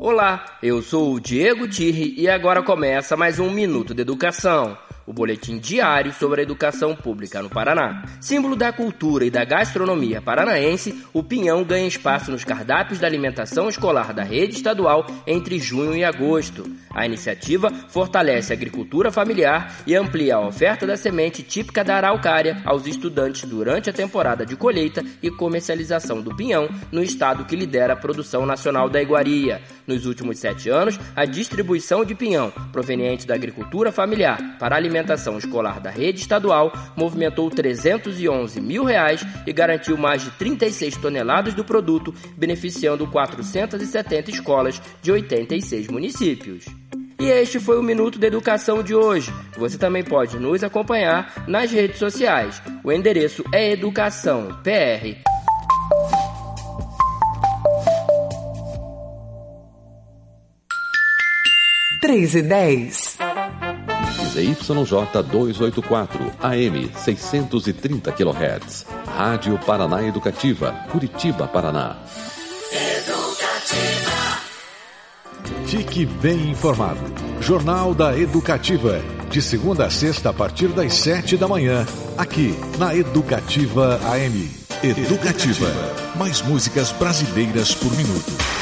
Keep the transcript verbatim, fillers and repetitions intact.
Olá, eu sou o Diego Tirri e agora começa mais um Minuto de Educação, o boletim diário sobre a educação pública no Paraná. Símbolo da cultura e da gastronomia paranaense, o pinhão ganha espaço nos cardápios da alimentação escolar da rede estadual entre junho e agosto. A iniciativa fortalece a agricultura familiar e amplia a oferta da semente típica da araucária aos estudantes durante a temporada de colheita e comercialização do pinhão no estado que lidera a produção nacional da iguaria. Nos últimos sete anos, a distribuição de pinhão proveniente da agricultura familiar para a alimentação escolar da rede estadual movimentou trezentos e onze mil reais e garantiu mais de trinta e seis toneladas do produto, beneficiando quatrocentas e setenta escolas de oitenta e seis municípios. E este foi o Minuto da Educação de hoje. Você também pode nos acompanhar nas redes sociais. O endereço é Educação P R. três e dez. Z Y J duzentos e oitenta e quatro, A M seiscentos e trinta quilohertz. Rádio Paraná Educativa, Curitiba, Paraná. Educativa. Fique bem informado. Jornal da Educativa. De segunda a sexta, a partir das sete da manhã. Aqui, na Educativa A M. Educativa. Mais músicas brasileiras por minuto.